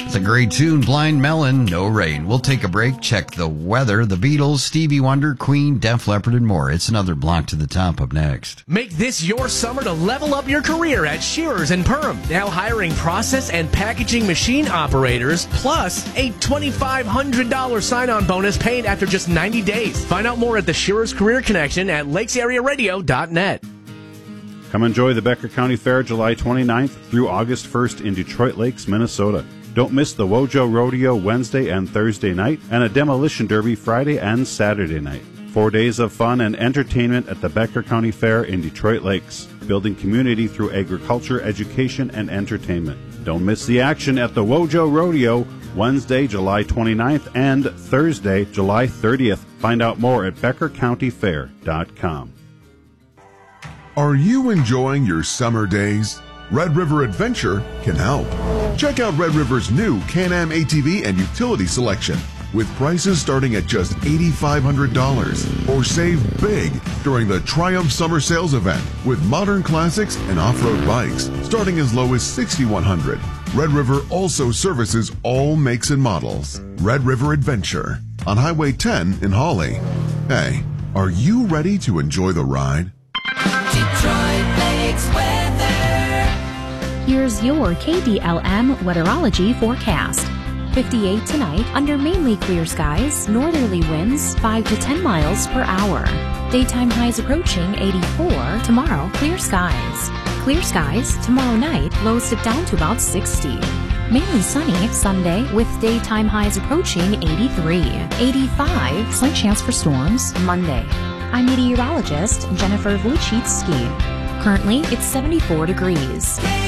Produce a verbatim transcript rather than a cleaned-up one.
The great tune, Blind Melon, No Rain. We'll take a break, check the weather, the Beatles, Stevie Wonder, Queen, Def Leppard, and more. It's another block to the top up next. Make this your summer to level up your career at Shearers and Perm. Now hiring process and packaging machine operators, plus a twenty-five hundred dollars sign-on bonus paid after just ninety days. Find out more at the Shearers Career Connection at lakes area radio dot net. Come enjoy the Becker County Fair July twenty-ninth through August first in Detroit Lakes, Minnesota. Don't miss the Wojo Rodeo Wednesday and Thursday night and a Demolition Derby Friday and Saturday night. Four days of fun and entertainment at the Becker County Fair in Detroit Lakes, building community through agriculture, education, and entertainment. Don't miss the action at the Wojo Rodeo Wednesday, July twenty-ninth and Thursday, July thirtieth. Find out more at becker county fair dot com. Are you enjoying your summer days? Red River Adventure can help. Check out Red River's new Can-Am A T V and utility selection with prices starting at just eight thousand five hundred dollars. Or save big during the Triumph Summer Sales event with modern classics and off-road bikes starting as low as six thousand one hundred dollars. Red River also services all makes and models. Red River Adventure on Highway ten in Hawley. Hey, are you ready to enjoy the ride? Detroit Lakes weather. Here's your K D L M weatherology forecast. fifty-eight tonight under mainly clear skies, northerly winds five to ten miles per hour. Daytime highs approaching eighty-four. Tomorrow, clear skies. Clear skies tomorrow night, lows dip down to about sixty. Mainly sunny Sunday with daytime highs approaching eighty-three. eighty-five, slight chance for storms Monday. I'm meteorologist Jennifer Wojcicki. Currently, it's seventy-four degrees.